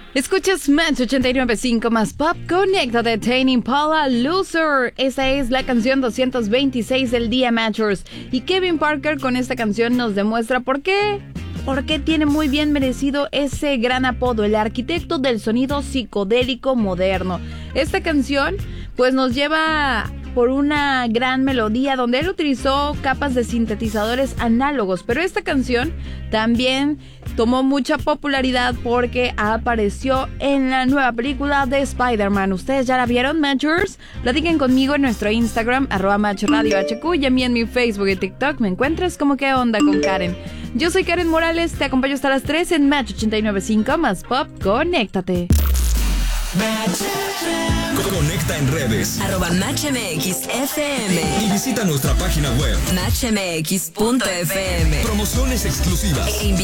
Escuchas Match 89.5 más Pop. Conéctate, Tame Impala, Loser. Esa es la canción 226 del día, Matchers. Y Kevin Parker con esta canción nos demuestra por qué tiene muy bien merecido ese gran apodo, el arquitecto del sonido psicodélico moderno. Esta canción pues nos lleva por una gran melodía donde él utilizó capas de sintetizadores análogos, pero esta canción también tomó mucha popularidad porque apareció en la nueva película de Spider-Man. ¿Ustedes ya la vieron, Matchers? Platiquen conmigo en nuestro Instagram, @MatchRadioHQ, y a mí en mi Facebook y TikTok me encuentras como ¿Qué onda con Karen? Yo soy Karen Morales, te acompaño hasta las 3 en Match 89.5 más Pop. Conéctate. Conecta en redes @MatchMXFM y visita nuestra página web MatchMX.fm. Promociones exclusivas.